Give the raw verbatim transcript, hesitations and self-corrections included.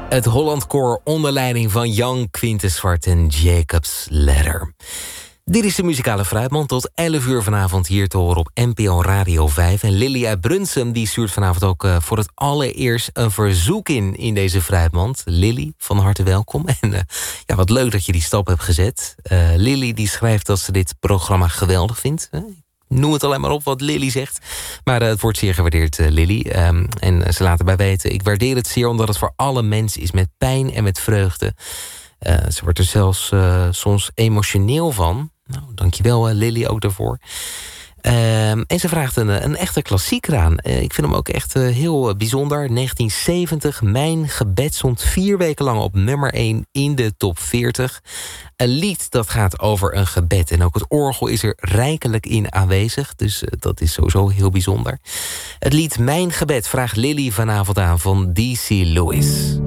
Het Holland Koor onder leiding van Jan Quintus Zwart en Jacob's Ladder. Dit is de muzikale Fruitmand tot elf uur vanavond hier te horen op N P O Radio vijf. En Lily uit Brunsum die stuurt vanavond ook uh, voor het allereerst een verzoek in in deze Fruitmand. Lily, van harte welkom. En uh, ja, wat leuk dat je die stap hebt gezet. Uh, Lily die schrijft dat ze dit programma geweldig vindt. Uh, Noem het alleen maar op wat Lily zegt. Maar uh, het wordt zeer gewaardeerd, uh, Lily. Um, en uh, ze laat erbij weten, ik waardeer het zeer omdat het voor alle mensen is met pijn en met vreugde. Uh, ze wordt er zelfs uh, soms emotioneel van. Nou, dankjewel uh, Lily ook daarvoor. Uh, en ze vraagt een, een echte klassieker aan. Uh, ik vind hem ook echt uh, heel uh, bijzonder. negentien zeventig, Mijn gebed stond vier weken lang op nummer één in de top veertig. Een lied dat gaat over een gebed. En ook het orgel is er rijkelijk in aanwezig. Dus uh, dat is sowieso heel bijzonder. Het lied Mijn gebed vraagt Lily vanavond aan van D C Lewis.